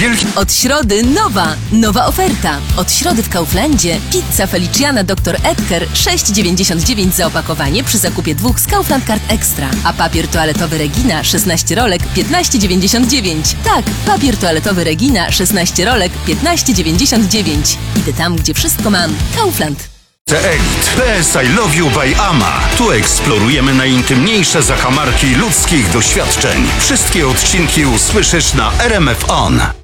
wielki... Od środy nowa oferta. Od środy w Kauflandzie pizza Feliciana Dr. Edgar 6,99 za opakowanie przy zakupie 2 z Kaufland Card Extra. A papier toaletowy Regina 16 rolek 15,99. Tak, papier toaletowy Regina 16 rolek 15,99. Idę tam, gdzie wszystko mam. Kaufland. Elite. PS I Love You by Ama. Tu eksplorujemy najintymniejsze zakamarki ludzkich doświadczeń. Wszystkie odcinki usłyszysz na RMF On.